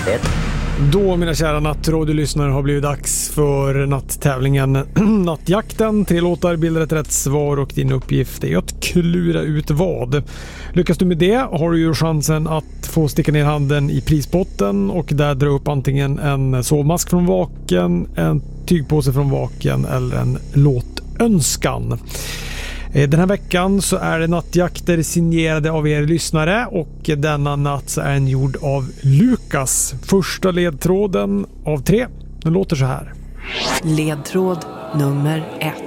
1. Då, mina kära nattradiolyssnare, har blivit dags för natttävlingen Nattjakten. 3 låtar bildar ett rätt svar och din uppgift är att klura ut vad. Lyckas du med det har du ju chansen att få sticka ner handen i prisbotten och där dra upp antingen en sovmask från Vaken, en tygpåse från Vaken eller en låtönskan. Den här veckan så är det nattjakter signerade av er lyssnare och denna natt så är den gjord av Lukas. Första ledtråden av 3, den låter så här. Ledtråd nummer 1.